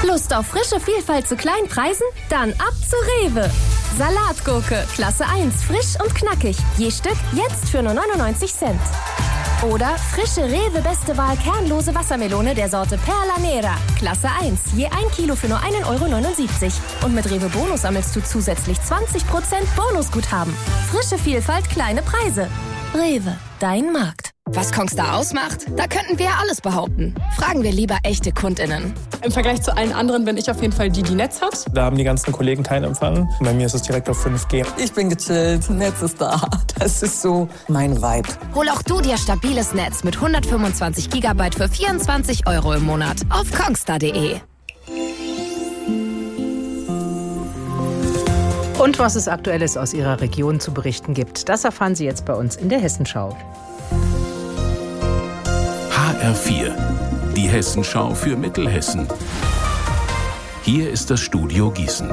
Lust auf frische Vielfalt zu kleinen Preisen? Dann ab zu Rewe. Salatgurke, Klasse 1, frisch und knackig. Je Stück jetzt für nur 99 Cent. Oder frische Rewe Beste Wahl kernlose Wassermelone der Sorte Perla Nera. Klasse 1, je 1 Kilo für nur 1,79 €. Und mit Rewe Bonus sammelst du zusätzlich 20% Bonusguthaben. Frische Vielfalt, kleine Preise. Rewe, dein Markt. Was Kongstar ausmacht? Da könnten wir alles behaupten. Fragen wir lieber echte KundInnen. Im Vergleich zu allen anderen bin ich auf jeden Fall die Netz hat. Da haben die ganzen Kollegen keinen Empfang. Bei mir ist es direkt auf 5G. Ich bin gechillt, Netz ist da. Das ist so mein Vibe. Hol auch du dir stabiles Netz mit 125 GB für 24 € im Monat auf kongstar.de. Und was es Aktuelles aus Ihrer Region zu berichten gibt, das erfahren Sie jetzt bei uns in der Hessenschau. HR4, die Hessenschau für Mittelhessen. Hier ist das Studio Gießen.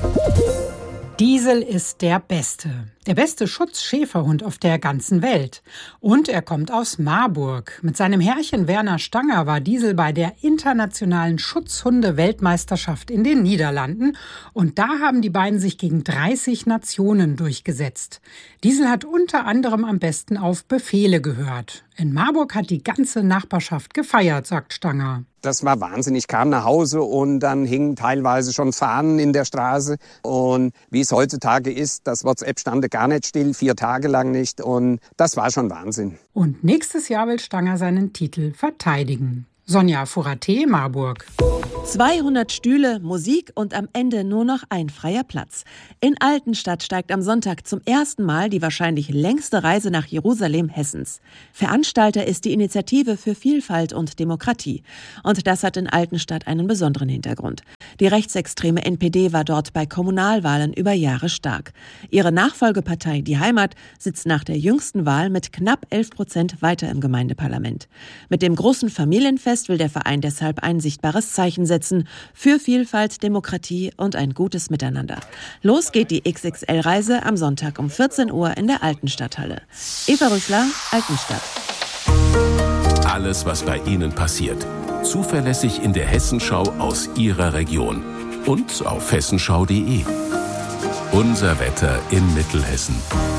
Diesel ist der beste Schutzschäferhund auf der ganzen Welt. Und er kommt aus Marburg. Mit seinem Herrchen Werner Stanger war Diesel bei der internationalen Schutzhunde-Weltmeisterschaft in den Niederlanden. Und da haben die beiden sich gegen 30 Nationen durchgesetzt. Diesel hat unter anderem am besten auf Befehle gehört. In Marburg hat die ganze Nachbarschaft gefeiert, sagt Stanger. Das war Wahnsinn. Ich kam nach Hause und dann hingen teilweise schon Fahnen in der Straße. Und wie es heutzutage ist, das WhatsApp stand gar nicht still, 4 Tage lang nicht. Und das war schon Wahnsinn. Und nächstes Jahr will Stanger seinen Titel verteidigen. Sonja Furaté, Marburg. 200 Stühle, Musik und am Ende nur noch ein freier Platz. In Altenstadt steigt am Sonntag zum ersten Mal die wahrscheinlich längste Reise nach Jerusalem Hessens. Veranstalter ist die Initiative für Vielfalt und Demokratie. Und das hat in Altenstadt einen besonderen Hintergrund. Die rechtsextreme NPD war dort bei Kommunalwahlen über Jahre stark. Ihre Nachfolgepartei, die Heimat, sitzt nach der jüngsten Wahl mit knapp 11% weiter im Gemeindeparlament. Mit dem großen Familienfest will der Verein deshalb ein sichtbares Zeichen setzen für Vielfalt, Demokratie und ein gutes Miteinander. Los geht die XXL-Reise am Sonntag um 14 Uhr in der Altenstadthalle. Eva Rüssler, Altenstadt. Alles, was bei Ihnen passiert. Zuverlässig in der Hessenschau aus Ihrer Region. Und auf hessenschau.de. Unser Wetter in Mittelhessen.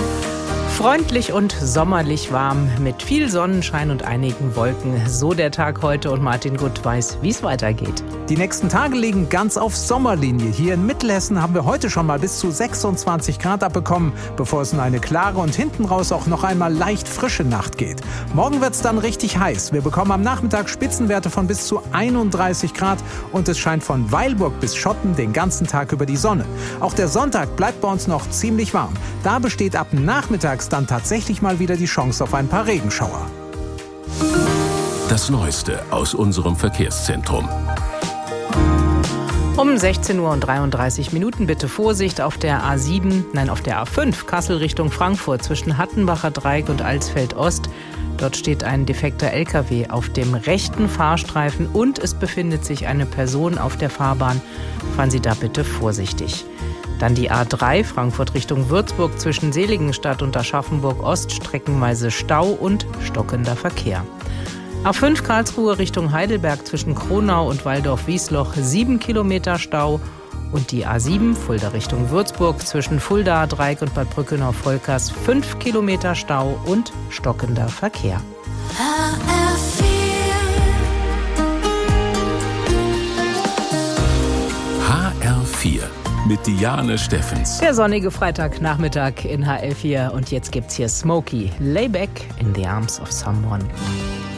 Freundlich und sommerlich warm, mit viel Sonnenschein und einigen Wolken. So der Tag heute und Martin Gutt weiß, wie es weitergeht. Die nächsten Tage liegen ganz auf Sommerlinie. Hier in Mittelhessen haben wir heute schon mal bis zu 26 Grad abbekommen, bevor es in eine klare und hinten raus auch noch einmal leicht frische Nacht geht. Morgen wird es dann richtig heiß. Wir bekommen am Nachmittag Spitzenwerte von bis zu 31 Grad und es scheint von Weilburg bis Schotten den ganzen Tag über die Sonne. Auch der Sonntag bleibt bei uns noch ziemlich warm. Da besteht ab nachmittags dann tatsächlich mal wieder die Chance auf ein paar Regenschauer. Das Neueste aus unserem Verkehrszentrum. Um 16:33 Uhr bitte Vorsicht auf der auf der A5 Kassel Richtung Frankfurt zwischen Hattenbacher Dreieck und Alsfeld Ost. Dort steht ein defekter LKW auf dem rechten Fahrstreifen und es befindet sich eine Person auf der Fahrbahn. Fahren Sie da bitte vorsichtig. Dann die A3 Frankfurt Richtung Würzburg zwischen Seligenstadt und Aschaffenburg Ost streckenweise Stau und stockender Verkehr. A5 Karlsruhe Richtung Heidelberg zwischen Kronau und Waldorf-Wiesloch 7 Kilometer Stau. Und die A7 Fulda Richtung Würzburg zwischen Fulda, Dreieck und Bad Brückenau-Volkers 5 Kilometer Stau und stockender Verkehr. HR4 mit Diane Steffens. Der sonnige Freitagnachmittag in HR4 und jetzt gibt's hier Smokey, Lay Back in the Arms of Someone.